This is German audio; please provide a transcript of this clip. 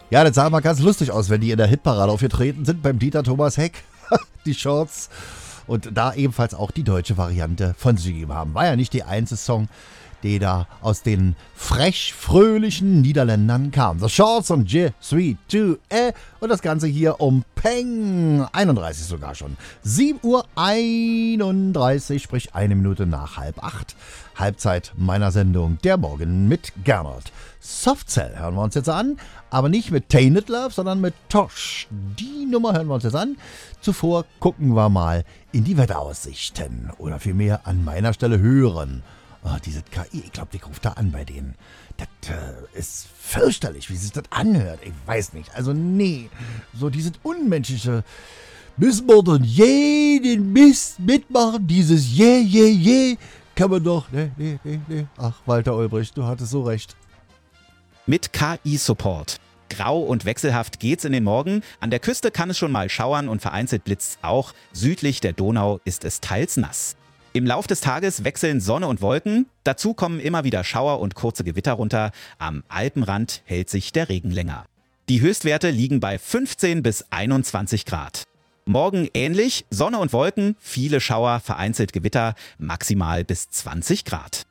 Ja, das sah mal ganz lustig aus, wenn die in der Hitparade aufgetreten sind beim Dieter Thomas Heck. Die Shorts. Und da ebenfalls auch die deutsche Variante von sich gegeben haben. War ja nicht der einzige Song, der da aus den frech-fröhlichen Niederländern kam. The Shorts und Je suis tu und das Ganze hier um Peng 31 sogar schon. 7:31 Uhr, sprich 1 Minute nach 7:30. Halbzeit meiner Sendung Der Morgen mit Gernot. Softcell hören wir uns jetzt an, aber nicht mit Tainted Love, sondern mit Tosh. Die Nummer hören wir uns jetzt an. Zuvor gucken wir mal in die Wetteraussichten oder vielmehr an meiner Stelle hören. Oh, diese KI, ich glaube, die ruft da an bei denen. Das ist fürchterlich, wie sich das anhört. Ich weiß nicht. Also nee, so dieses unmenschliche, müssen wir dann jeden Mist mitmachen, dieses kann man doch, nee. Ach, Walter Ulbricht, du hattest so recht. Mit KI-Support. Grau und wechselhaft geht's in den Morgen. An der Küste kann es schon mal schauern und vereinzelt blitzt's auch. Südlich der Donau ist es teils nass. Im Lauf des Tages wechseln Sonne und Wolken. Dazu kommen immer wieder Schauer und kurze Gewitter runter. Am Alpenrand hält sich der Regen länger. Die Höchstwerte liegen bei 15 bis 21 Grad. Morgen ähnlich, Sonne und Wolken, viele Schauer, vereinzelt Gewitter, maximal bis 20 Grad.